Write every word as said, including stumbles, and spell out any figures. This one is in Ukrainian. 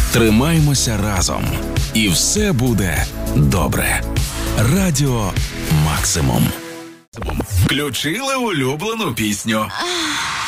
Тримаймося разом. І все буде добре. Радіо Максимум. Включили улюблену пісню.